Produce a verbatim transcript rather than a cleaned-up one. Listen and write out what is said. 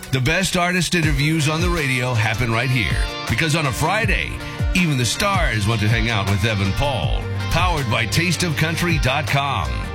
The best artist interviews on the radio happen right here. Because on a Friday, even the stars want to hang out with Evan Paul. Powered by taste of country dot com.